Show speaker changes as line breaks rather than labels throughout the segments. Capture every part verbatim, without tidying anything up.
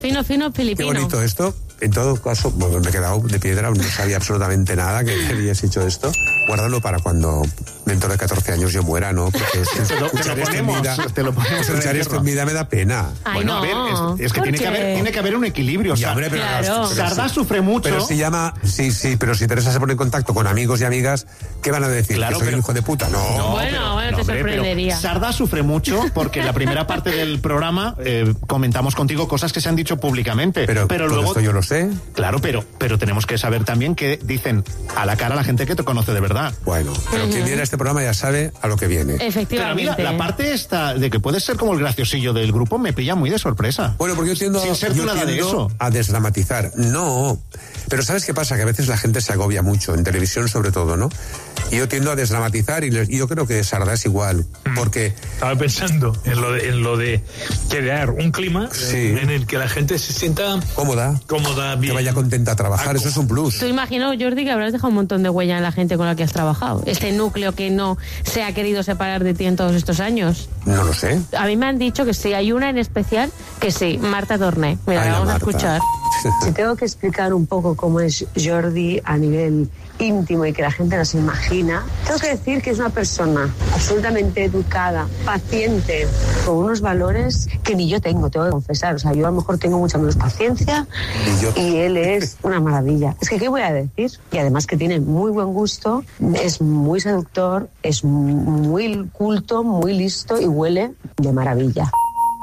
Fino, fino, filipino.
Qué bonito esto. En todo caso, bueno, me he quedado de piedra, no sabía absolutamente nada que habías hecho esto. Guárdalo para cuando dentro de catorce años yo muera, ¿no? Porque es que
te lo,
escuchar
te lo
esto en
ponemos,
vida,
te lo ponemos
escuchar esto en vida me da pena.
Ay,
bueno,
no.
a ver, es, es que tiene que, haber, tiene que haber un equilibrio.
Ya, hombre, pero
claro.
pero
Sardá
sí.
sufre mucho.
Pero si llama, sí, sí, pero si Teresa se pone en contacto con amigos y amigas, ¿qué van a decir?
Claro,
¿Que soy
pero-
un hijo de puta? No.
No,
Bueno,
pero-
bueno,
no,
te
hombre,
sorprendería.
pero Sardá sufre mucho porque en la primera parte del programa eh, comentamos contigo cosas que se han dicho públicamente.
Pero,
pero
todo
luego,
esto yo lo sé.
claro, pero, pero tenemos que saber también que dicen a la cara a la gente que te conoce de verdad.
Bueno, pero quien viene a este programa ya sabe a lo que viene.
Pero a mí
Efectivamente.
la, la parte esta de que puedes ser como el graciosillo del grupo me pilla muy de sorpresa.
Bueno, porque yo tiendo,
Sin ser
yo
tú nada de
tiendo
eso.
a desdramatizar. No, pero ¿sabes qué pasa? Que a veces la gente se agobia mucho, en televisión sobre todo, ¿no? Y yo tiendo a desdramatizar y, les- y yo creo que Sardá es igual, porque
Estaba pensando en lo de, en lo de crear un clima
Sí.
en el que la gente se sienta
cómoda,
cómoda,
que
bien.
vaya contenta a trabajar,
Ah,
eso es un plus.
Tú imagino, Jordi, que habrás dejado un montón de huella en la gente con la que has trabajado. Este núcleo que no se ha querido separar de ti en todos estos años.
No lo sé.
A mí me han dicho que sí, hay una en especial que sí, Marta Torné. Mira,
Ay,
la
la
vamos
Marta.
a escuchar.
Si tengo que explicar un poco cómo es Jordi a nivel íntimo y que la gente no se imagina, tengo que decir que es una persona absolutamente educada, paciente, con unos valores que ni yo tengo, tengo que confesar. O sea, yo a lo mejor tengo mucha menos paciencia
Y yo-
y él es una maravilla. Es que, ¿qué voy a decir? Y además que tiene muy buen gusto, es muy seductor, es muy culto, muy listo y huele de maravilla.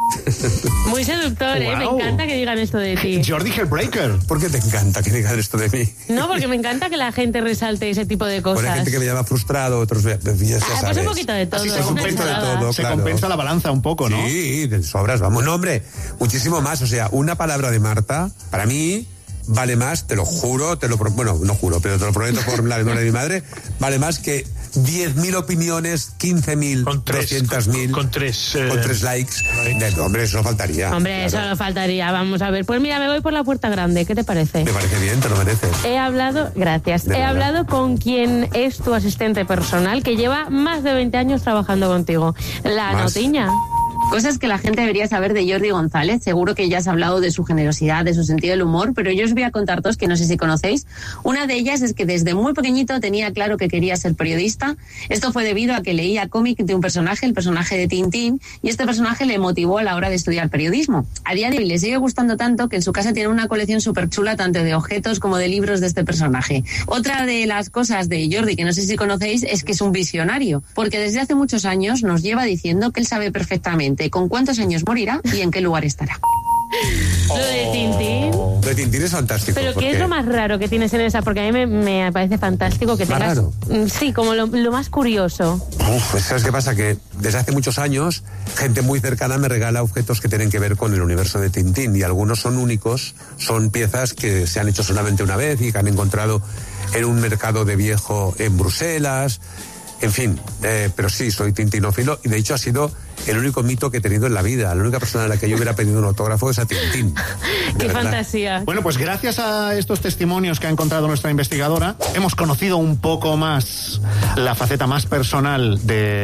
Muy seductor, ¿eh? Me
Guau.
encanta que digan esto de ti.
Jordi Hellbreaker.
¿Por qué te encanta que digan esto de mí?
No, porque me encanta que la gente resalte ese tipo de
Por hay
cosas.
gente que me llama frustrado, otros ya, ya
Ah,
sabes.
pues un poquito de todo.
Así se
una
compensa de
ensalada.
todo.
Se
claro.
compensa la balanza un poco, ¿no?
Sí, de sobras, vamos. No, hombre, muchísimo más. O sea, una palabra de Marta, para mí, vale más, te lo juro, te lo pro- bueno, no juro, pero te lo prometo por la memoria de mi madre, vale más que diez mil opiniones, quince mil,
Con tres,
doscientos mil,
con- con tres, eh,
con tres likes. De- hombre, eso no faltaría.
Hombre,
Claro.
eso no faltaría. Vamos a ver. Pues mira, me voy por la puerta grande. ¿Qué te parece?
Me parece bien, te lo mereces.
He hablado, gracias,
De
he
verdad.
hablado con quien es tu asistente personal, que lleva más de veinte años trabajando contigo. La
Más.
Notiña.
Cosas que la gente debería saber de Jordi González. Seguro que ya has hablado de su generosidad, de su sentido del humor, pero yo os voy a contar dos que no sé si conocéis. Una de ellas es que desde muy pequeñito tenía claro que quería ser periodista. Esto fue debido a que leía cómic de un personaje, el personaje de Tintín, y este personaje le motivó a la hora de estudiar periodismo. A día de hoy le sigue gustando tanto que en su casa tiene una colección súper chula tanto de objetos como de libros de este personaje. Otra de las cosas de Jordi que no sé si conocéis es que es un visionario, porque desde hace muchos años nos lleva diciendo que él sabe perfectamente con cuántos años morirá y en qué lugar estará.
Lo de Tintín.
Lo de Tintín es fantástico.
Pero ¿qué
porque-
es lo más raro que tienes en esa? Porque a mí me, me parece fantástico que
¿Más
tengas...
raro?
Mm, Sí, como lo, lo más curioso.
Uf, pues, ¿sabes qué pasa? Que desde hace muchos años, gente muy cercana me regala objetos que tienen que ver con el universo de Tintín y algunos son únicos, son piezas que se han hecho solamente una vez y que han encontrado en un mercado de viejo en Bruselas. En fin, eh, pero sí, soy tintinófilo y de hecho ha sido el único mito que he tenido en la vida. La única persona a la que yo hubiera pedido un autógrafo es a Tintín. De
Qué
verdad.
fantasía.
Bueno, pues gracias a estos testimonios que ha encontrado nuestra investigadora, hemos conocido un poco más la faceta más personal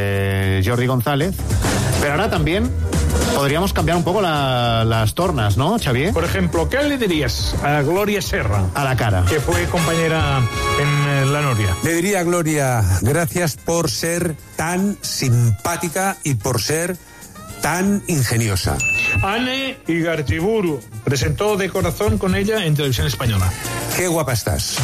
de Jordi González, pero ahora también podríamos cambiar un poco la- las tornas, ¿no, Xavier?
Por ejemplo, ¿qué le dirías a Gloria Serra,
A la cara.
que fue compañera en eh, La Noria?
Le diría a Gloria, gracias por ser tan simpática y por ser tan ingeniosa.
Anne Igartiburu presentó De Corazón con ella en Televisión Española.
Qué guapa estás.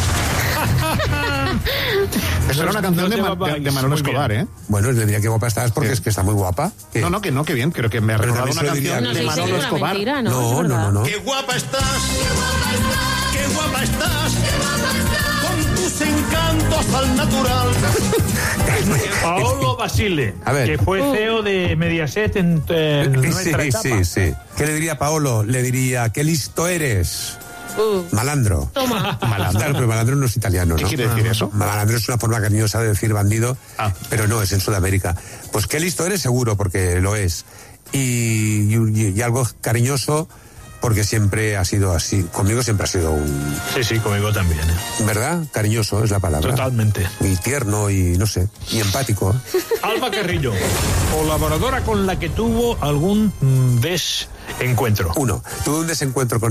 Eso era una canción
no
de,
te
Ma-
va
de,
bien,
de Manolo
muy bien.
Escobar, ¿eh?
Bueno, le diría qué guapa estás porque
Sí.
es que está muy guapa. ¿Qué?
No, no, que no, que bien. Creo que me ha
Pero
recordado
también
una
se lo diría-
canción
No
de
sé si es
Manolo
una
Escobar.
mentira, ¿no?
No,
Es
no,
verdad.
no, no.
¡Qué guapa estás! ¡Qué guapa estás! Con tus encantos al natural.
Paolo Basile,
A ver.
que fue C E O de Mediaset en, eh, en nuestra
Sí,
etapa.
sí, sí. ¿Qué le diría a Paolo? Le diría, qué listo eres.
Uh,
Malandro.
toma.
Malandro. Claro, pero malandro no es italiano,
¿Qué
¿no?
quiere decir eso?
Malandro es una forma cariñosa de decir bandido,
Ah.
pero no, es en Sudamérica. Pues qué listo eres, seguro, porque lo es. Y, y- y algo cariñoso, porque siempre ha sido así. Conmigo siempre ha sido un...
Sí, sí, conmigo también. ¿eh?
¿Verdad? Cariñoso es la palabra.
Totalmente.
Y tierno y, no sé, y empático.
Alba Carrillo, colaboradora con la que tuvo algún mm, desencuentro.
Uno, tuve un desencuentro con